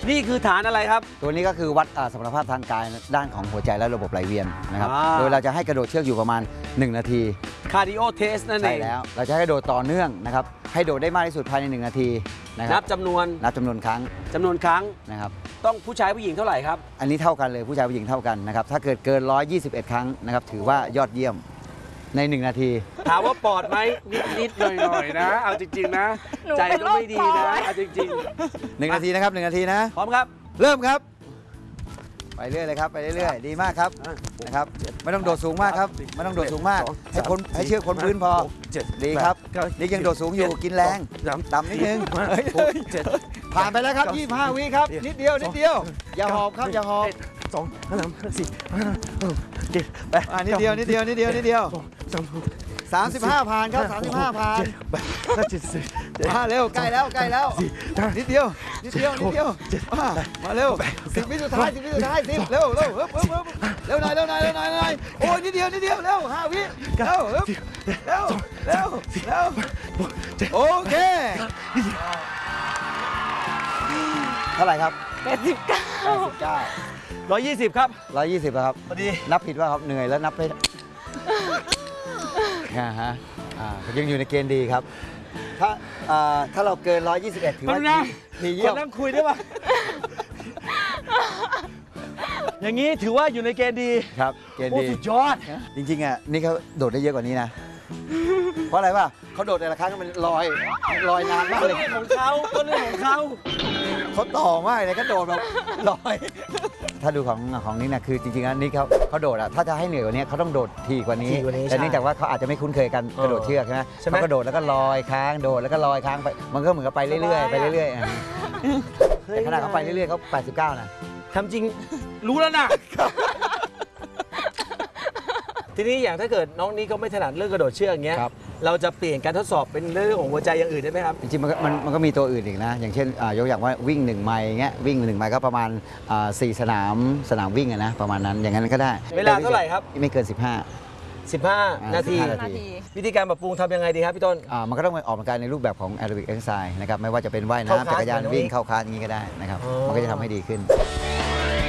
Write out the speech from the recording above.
นี่คือฐานอะไรครับตัวนี้ก็คือวัดสมรรถภาพทางกายด้านของหัวใจและระบบไหลเวียนนะครับโดยเราจะให้กระโดดเชือกอยู่ประมาณ1 นาทีคาร์ดิโอเทสนั่นเองใช่แล้วเราจะให้กระโดดต่อเนื่องนะครับให้โดดได้มากที่สุดภายใน1 นาทีนะครับนับจำนวนครั้งนะครับต้องผู้ชายผู้หญิงเท่าไหร่ครับอันนี้เท่ากันเลยผู้ชายผู้หญิงเท่ากันนะครับถ้าเกิน121 ครั้งนะครับถือว่ายอดเยี่ยมใน1 นาทีถามว่าปอดไหมนิดๆหน่อยๆนะเอาจริงๆนะใจก็ไม่ดีนะเอาจริงๆ1 นาทีนะครับ1 นาทีนะพร้อมครับเริ่มครับไปเรื่อยเลยครับไปเรื่อยๆดีมากครับนะครับไม่ต้องโดดสูงมากครับไม่ต้องโดดสูงมากให้เชือกพ้นพื้นพอดีครับนี่ยังโดดสูงอยู่กินแรงต่ำนิดนึงผ่านไปแล้วครับ25 วิครับนิดเดียวอย่าหอบครับอย่าหอบ 2 3 4 7 8 นิดเดียว35 ผ่านครับ35 ผ่านเร็วใกล้แล้วนิดเดียวมาเร็ว10 วิสุดท้าย10 เร็วหน่อยโอ้ยนิดเดียวเร็ว5 วิเร็วโอเคเท่าไหร่ครับ 120ครับ 120ครับพอดีนับผิดว่าครับเหนื่อยแล้วนับไปยังอยู่ในเกณฑ์ดีครับถ้าเราเกิน121ถือว่าดีเยี่ยมนั่งคุยได้ป่ะอย่างนี้ถือว่าอยู่ในเกณฑ์ดีครับเกณฑ์ดีสุดยอดจริงๆนี่เขาโดดได้เยอะกว่านี้นะเพราะอะไรป่ะเขาโดดแต่ละครั้งมันลอยนานมากเลยเรื่องของเขาเขาต่อมากเลยเขาโดดแบบลอยถ้าดูของนี่นะคือจริงๆแล้วนี่เขาโดดถ้าจะให้เหนื่อยกว่านี้เขาต้องโดดทีกว่านี้แต่เนื่องจากว่าเขาอาจจะไม่คุ้นเคยกันกระโดดเชือกใช่ไหมเขากระโดดแล้วก็ลอยค้างโดดแล้วก็ลอยค้างไปมันก็เหมือนกับไปเรื่อยๆแต่ขนาดเขาไปเรื่อยๆเขา89นะทำจริงรู้แล้วนะทีนี้อย่างถ้าเกิดน้องนี้เขาไม่ถนัดเรื่องกระโดดเชือกอย่างเงี้ยเราจะเปลี่ยนการทดสอบเป็นเรื่องของหัวใจอย่างอื่นได้ไหมครับจริงๆมันก็มีตัวอื่นอีกนะอย่างเช่นยกอย่างว่าวิ่ง1 ไมล์เงี้ยวิ่ง1 ไมล์ก็ประมาณ4 สนามวิ่งนะประมาณนั้นอย่างนั้นก็ได้เวลาเท่าไหร่ครับไม่เกิน 15 นาทีวิธีการปรับปรุงทำยังไงดีครับพี่ต้นมันก็ต้องออกกำลังกายในรูปแบบของแอโรบิกเอ็กซ์ไซส์นะครับไม่ว่าจะเป็นว่ายน้ำจักรยานวิ่งเข้าคลาสอย่างนี้ก็ได้นะครับมันก็จะทำให้ดีขึ้น